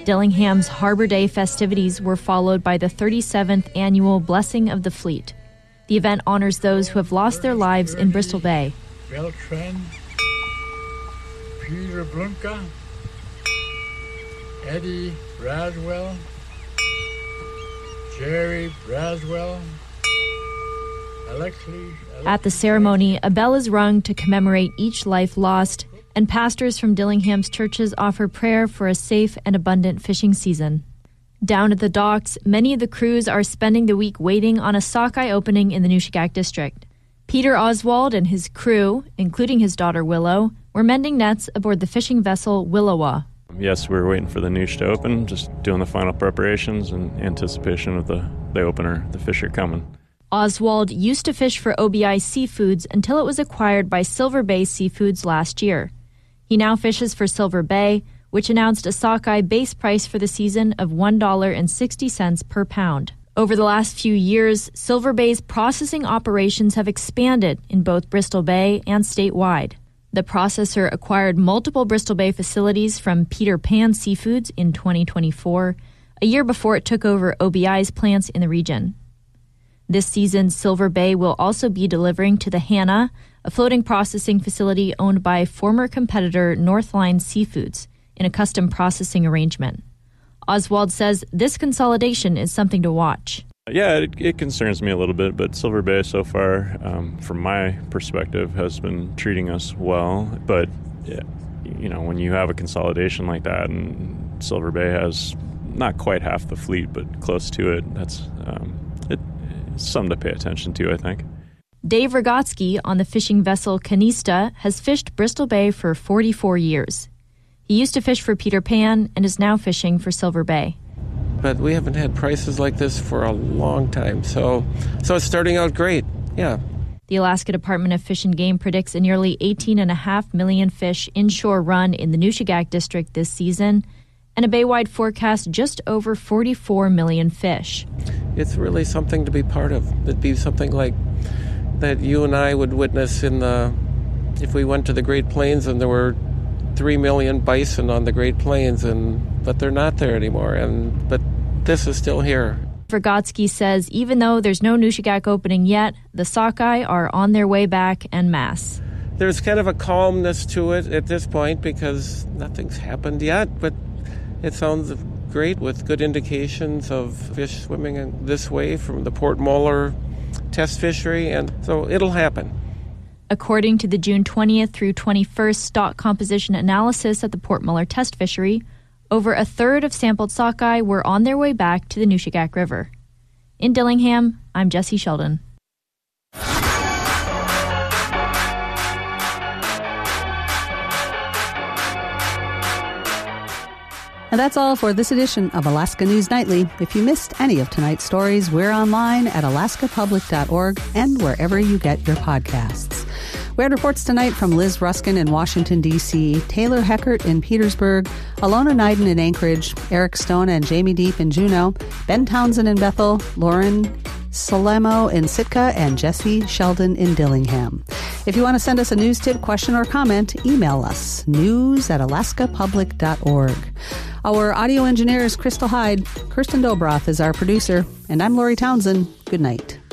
Dillingham's Harbor Day festivities were followed by the 37th annual Blessing of the Fleet. The event honors those who have lost their lives in Bristol Bay. Beltran, Peter Blunka, Eddie Braswell, Jerry Braswell, Alexley. At the ceremony, a bell is rung to commemorate each life lost, and pastors from Dillingham's churches offer prayer for a safe and abundant fishing season. Down at the docks, many of the crews are spending the week waiting on a sockeye opening in the Nushagak district. Peter Oswald and his crew, including his daughter Willow, were mending nets aboard the fishing vessel Willowa. Yes, we were waiting for the noosh to open, just doing the final preparations in anticipation of the opener. The fish are coming. Oswald used to fish for OBI Seafoods until it was acquired by Silver Bay Seafoods last year. He now fishes for Silver Bay, which announced a sockeye base price for the season of $1.60 per pound. Over the last few years, Silver Bay's processing operations have expanded in both Bristol Bay and statewide. The processor acquired multiple Bristol Bay facilities from Peter Pan Seafoods in 2024, a year before it took over OBI's plants in the region. This season, Silver Bay will also be delivering to the Hannah, a floating processing facility owned by former competitor Northline Seafoods, in a custom processing arrangement. Oswald says this consolidation is something to watch. Yeah, it concerns me a little bit, but Silver Bay so far, from my perspective, has been treating us well. But, you know, when you have a consolidation like that and Silver Bay has not quite half the fleet, but close to it, that's it's something to pay attention to, I think. Dave Rogotsky on the fishing vessel Canista has fished Bristol Bay for 44 years. He used to fish for Peter Pan and is now fishing for Silver Bay. But we haven't had prices like this for a long time, so it's starting out great, yeah. The Alaska Department of Fish and Game predicts a nearly 18.5 million fish inshore run in the Nushagak district this season, and a bay-wide forecast just over 44 million fish. It's really something to be part of. It'd be something like that you and I would witness if we went to the Great Plains and there were 3 million bison on the Great Plains, but they're not there anymore. But this is still here. Rogotsky says even though there's no Nushagak opening yet, the sockeye are on their way back en masse. There's kind of a calmness to it at this point because nothing's happened yet, but it sounds great with good indications of fish swimming this way from the Port Moller test fishery, and so it'll happen. According to the June 20th through 21st stock composition analysis at the Port Muller test fishery, over a third of sampled sockeye were on their way back to the Nushagak River. In Dillingham, I'm Jessie Sheldon. And that's all for this edition of Alaska News Nightly. If you missed any of tonight's stories, we're online at alaskapublic.org and wherever you get your podcasts. We had reports tonight from Liz Ruskin in Washington, D.C., Taylor Heckert in Petersburg, Alona Nyden in Anchorage, Eric Stone and Jamie Deep in Juneau, Ben Townsend in Bethel, Lauren Salemo in Sitka, and Jessie Sheldon in Dillingham. If you want to send us a news tip, question, or comment, email us, news@alaskapublic.org. Our audio engineer is Crystal Hyde. Kirsten Dobroff is our producer, and I'm Lori Townsend. Good night.